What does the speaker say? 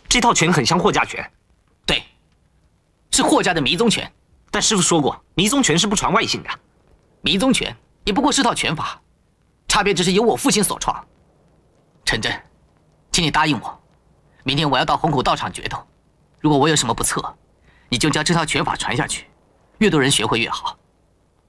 这套拳很像霍家拳。 对，是霍家的迷踪拳。 但师傅说过，迷踪拳是不传外姓的。 迷踪拳也不过是套拳法，差别只是由我父亲所创。陈真，请你答应我，明天我要到虹口道场决斗。如果我有什么不测，你就将这套拳法传下去，越多人学会越好。